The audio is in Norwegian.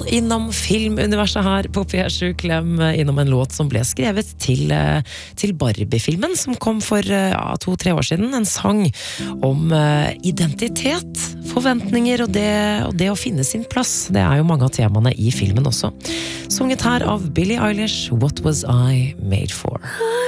innom filmuniverset her på P7 Klem, innom en låt som ble skrevet til Barbie-filmen, som kom for 2-3 år siden. En sang om identitet, forventninger og det å finne sin plass. Det jo mange av temaene i filmen også. Sunget her av Billie Eilish, What Was I Made For?